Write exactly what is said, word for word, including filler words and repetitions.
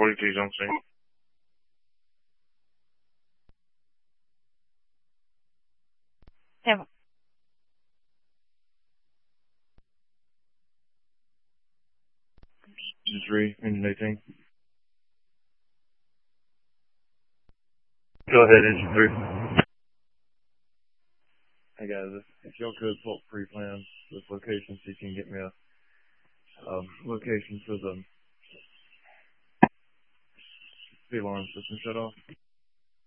forty-two Jump Street. Seven. Just three, engine eighteen. Go ahead, engine three. Hey guys, if, if y'all could pull up pre-plan this location so you can get me a um, location for the the alarm system shut off.